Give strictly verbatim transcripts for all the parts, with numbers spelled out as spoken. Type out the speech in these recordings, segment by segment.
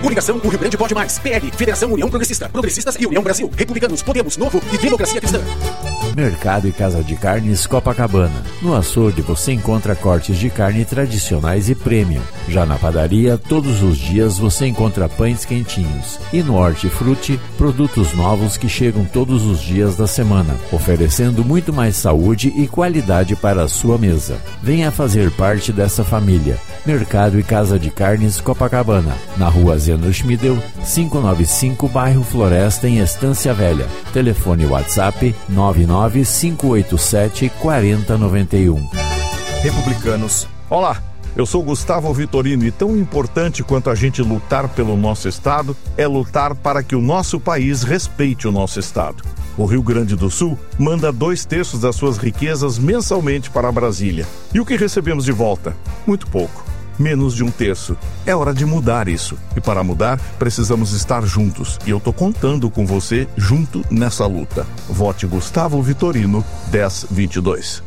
Coligação O Rio Grande Pode Mais. P L, Federação União Progressista. Progressistas e União Brasil. Republicanos, Podemos, Novo e Democracia Cristã. Mercado e Casa de Carnes Copacabana. No açougue você encontra cortes de carne tradicionais e premium. Já na padaria, todos os dias você encontra pães quentinhos. E no Hortifruti, produtos novos que chegam todos os dias da semana, oferecendo muito mais saúde e qualidade para a sua mesa. Venha fazer parte dessa família. Mercado e Casa de Carnes Copacabana, na rua Zeno Schmidel, quinhentos e noventa e cinco, bairro Floresta, em Estância Velha. Telefone WhatsApp nove nove cinco oito sete quatro zero nove um. Republicanos. Olá, eu sou Gustavo Vitorino e tão importante quanto a gente lutar pelo nosso Estado é lutar para que o nosso país respeite o nosso Estado. O Rio Grande do Sul manda dois terços das suas riquezas mensalmente para Brasília. E o que recebemos de volta? Muito pouco. Menos de um terço. É hora de mudar isso. E para mudar, precisamos estar juntos. E eu tô contando com você junto nessa luta. Vote Gustavo Vitorino, dez vinte e dois.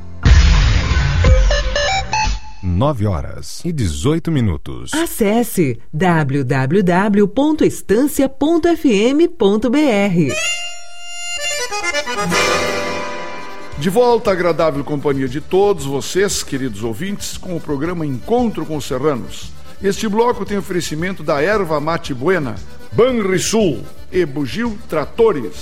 nove horas e dezoito minutos. Acesse w w w ponto estância ponto f m ponto b r. De volta à agradável companhia de todos vocês, queridos ouvintes, com o programa Encontro com os Serranos. Este bloco tem oferecimento da Erva Mate Buena, Banrisul e Bugio Tratores.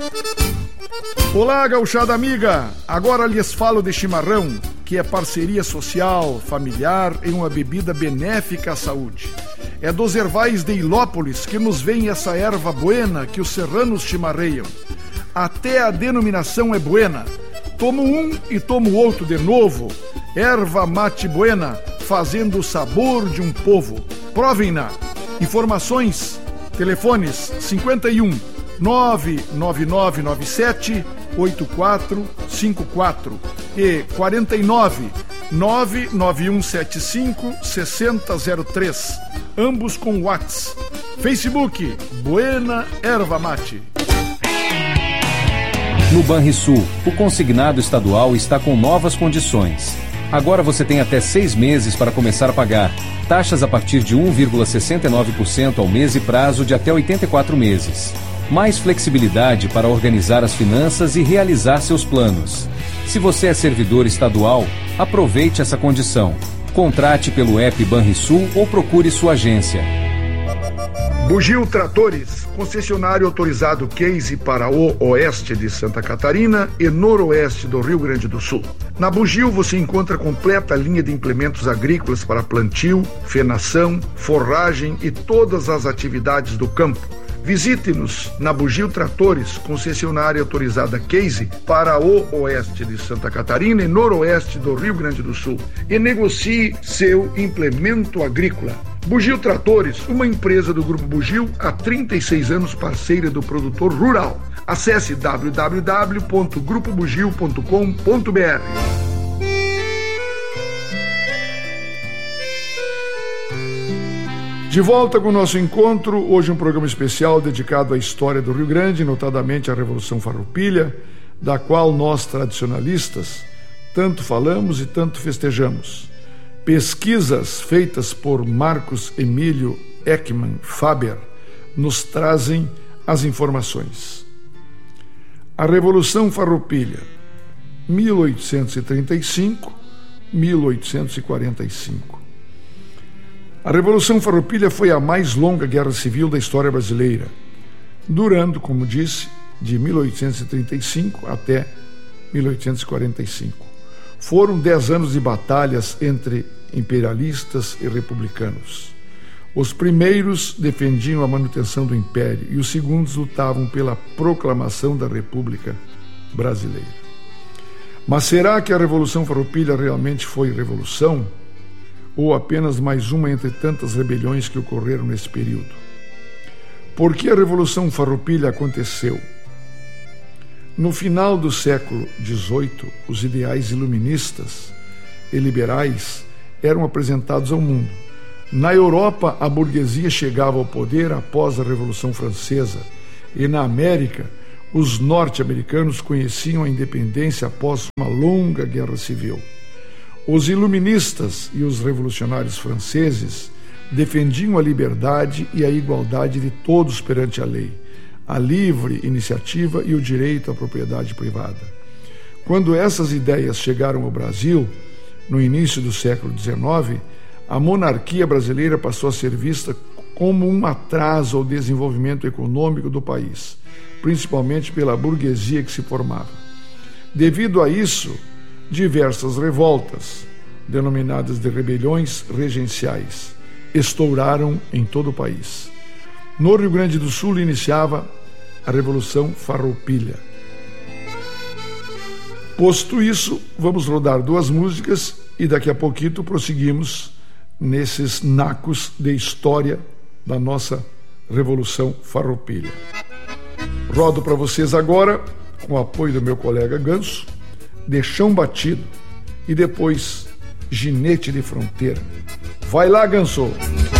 Olá, gauchada amiga! Agora lhes falo de chimarrão, que é parceria social, familiar em uma bebida benéfica à saúde. É dos ervais de Ilópolis que nos vem essa erva buena que os serranos chimarreiam. Até a denominação é buena. Tomo um e tomo outro de novo. Erva Mate Buena, fazendo o sabor de um povo. Provem-na. Informações, telefones cinquenta e um, nove nove nove nove sete, oito quatro cinco quatro e quarenta e nove, nove nove um sete cinco, seis zero zero três. Ambos com WhatsApp. Facebook, Buena Erva Mate. No Banrisul, o consignado estadual está com novas condições. Agora você tem até seis meses para começar a pagar. Taxas a partir de um vírgula sessenta e nove por cento ao mês e prazo de até oitenta e quatro meses. Mais flexibilidade para organizar as finanças e realizar seus planos. Se você é servidor estadual, aproveite essa condição. Contrate pelo app Banrisul ou procure sua agência. Bugio Tratores, concessionário autorizado Case para o oeste de Santa Catarina e noroeste do Rio Grande do Sul. Na Bugio você encontra completa linha de implementos agrícolas para plantio, fenação, forragem e todas as atividades do campo. Visite-nos na Bugio Tratores, concessionária autorizada Case para o oeste de Santa Catarina e noroeste do Rio Grande do Sul e negocie seu implemento agrícola. Bugio Tratores, uma empresa do Grupo Bugio, há trinta e seis anos parceira do produtor rural. Acesse w w w ponto grupo bugio ponto com ponto b r. De volta com o nosso encontro, hoje um programa especial dedicado à história do Rio Grande, notadamente à Revolução Farroupilha, da qual nós, tradicionalistas, tanto falamos e tanto festejamos. Pesquisas feitas por Marcos Emílio Ekman Faber nos trazem as informações. A Revolução Farroupilha, mil oitocentos e trinta e cinco a mil oitocentos e quarenta e cinco. A Revolução Farroupilha foi a mais longa guerra civil da história brasileira, durando, como disse, de mil oitocentos e trinta e cinco até mil oitocentos e quarenta e cinco. Foram dez anos de batalhas entre imperialistas e republicanos. Os primeiros defendiam a manutenção do império e os segundos lutavam pela proclamação da República Brasileira. Mas será que a Revolução Farroupilha realmente foi revolução? Ou apenas mais uma entre tantas rebeliões que ocorreram nesse período? Por que a Revolução Farroupilha aconteceu? No final do século dezoito, os ideais iluministas e liberais eram apresentados ao mundo. Na Europa, a burguesia chegava ao poder após a Revolução Francesa, e na América, os norte-americanos conheciam a independência após uma longa guerra civil. Os iluministas e os revolucionários franceses defendiam a liberdade e a igualdade de todos perante a lei, a livre iniciativa e o direito à propriedade privada. Quando essas ideias chegaram ao Brasil, no início do século dezenove, a monarquia brasileira passou a ser vista como um atraso ao desenvolvimento econômico do país, principalmente pela burguesia que se formava. Devido a isso, diversas revoltas, denominadas de rebeliões regenciais, estouraram em todo o país. No Rio Grande do Sul iniciava a Revolução Farroupilha. Posto isso, vamos rodar duas músicas e daqui a pouquinho prosseguimos nesses nacos de história da nossa Revolução Farroupilha. Rodo para vocês agora, com o apoio do meu colega Ganso, De Chão Batido e depois Ginete de Fronteira. Vai lá, Ganso!